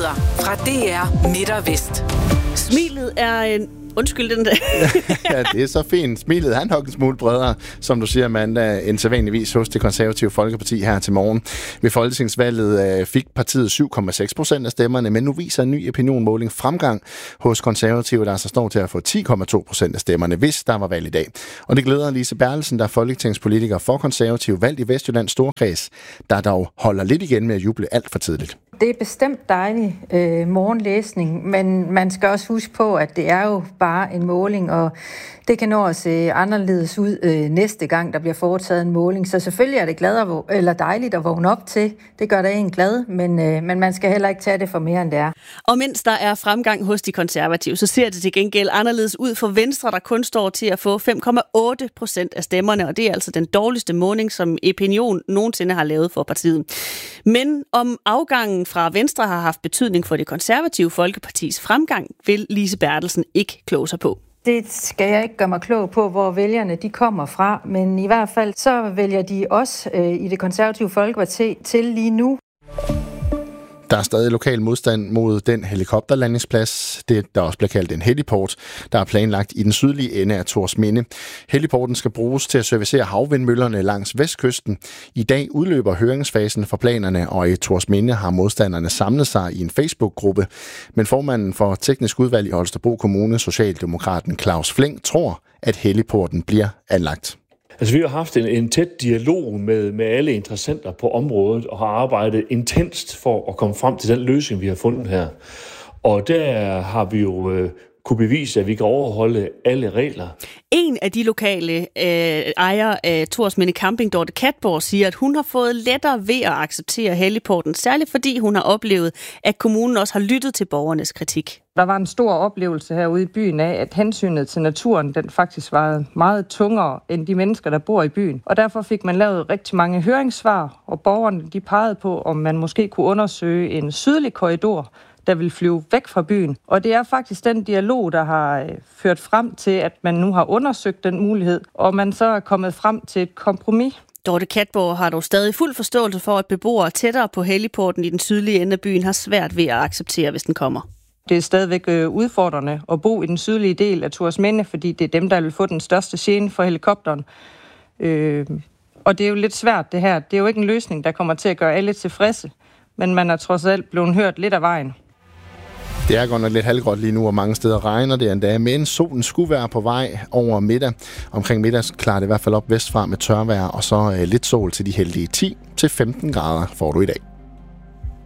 Nyheder fra DR Midt og Vest. Smilet er en... Undskyld den der. Ja, det er så fint. Smilet er nok en smule bredere, som du siger, Amanda, end sædvanligvis hos Det Konservative Folkeparti her til morgen. Ved folketingsvalget fik partiet 7,6% af stemmerne, men nu viser en ny opinionmåling fremgang hos Konservative, der så står til at få 10,2% af stemmerne, hvis der var valg i dag. Og det glæder Lise Bertelsen, der er folketingspolitiker for Konservative, valgt i Vestjyllands Storkreds, der dog holder lidt igen med at juble alt for tidligt. Det er bestemt dejlig morgenlæsning, men man skal også huske på, at det er jo bare en måling, og det kan nå at se anderledes ud næste gang, der bliver foretaget en måling. Så selvfølgelig er det dejligt at vågne op til. Det gør da en glad, men man skal heller ikke tage det for mere, end det er. Og mens der er fremgang hos de konservative, så ser det til gengæld anderledes ud for Venstre, der kun står til at få 5,8% af stemmerne, og det er altså den dårligste måling, som Epinion nogensinde har lavet for partiet. Men om afgangen fra Venstre har haft betydning for det konservative Folkepartis fremgang, vil Lise Bertelsen ikke kloge sig på. Det skal jeg ikke gøre mig klog på, hvor vælgerne de kommer fra, men i hvert fald så vælger de også i det konservative Folkeparti til lige nu. Der er stadig lokal modstand mod den helikopterlandingsplads, det der også bliver kaldt en heliport, der er planlagt i den sydlige ende af Thorsminde. Heliporten skal bruges til at servicere havvindmøllerne langs vestkysten. I dag udløber høringsfasen for planerne, og i Thorsminde har modstanderne samlet sig i en Facebook-gruppe. Men formanden for teknisk udvalg i Holstebro Kommune, Socialdemokraten Claus Flink, tror, at heliporten bliver anlagt. Altså, vi har haft en tæt dialog med alle interessenter på området og har arbejdet intenst for at komme frem til den løsning, vi har fundet her. Og der har vi jo kunne bevise, at vi kan overholde alle regler. En af de lokale ejere af Thorsminde Camping, Dorte Katborg, siger, at hun har fået lettere ved at acceptere heliporten, særligt fordi hun har oplevet, at kommunen også har lyttet til borgernes kritik. Der var en stor oplevelse herude i byen af, at hensynet til naturen, den faktisk var meget tungere end de mennesker, der bor i byen. Og derfor fik man lavet rigtig mange høringssvar, og borgerne de pegede på, om man måske kunne undersøge en sydlig korridor, der vil flyve væk fra byen. Og det er faktisk den dialog, der har ført frem til, at man nu har undersøgt den mulighed, og man så er kommet frem til et kompromis. Dorte Katborg har dog stadig fuld forståelse for, at beboere tættere på heliporten i den sydlige ende af byen har svært ved at acceptere, hvis den kommer. Det er stadigvæk udfordrende at bo i den sydlige del af Thorsminde, fordi det er dem, der vil få den største gene for helikopteren. Og det er jo lidt svært det her. Det er jo ikke en løsning, der kommer til at gøre alle tilfredse, men man er trods alt blevet hørt lidt af vejen. Det er godt nok lidt halvgråt lige nu, og mange steder regner det endda, men solen skulle være på vej over middag. Omkring middag klarer det i hvert fald op vestfra med tørvejr, og så lidt sol til de heldige 10-15 grader får du i dag.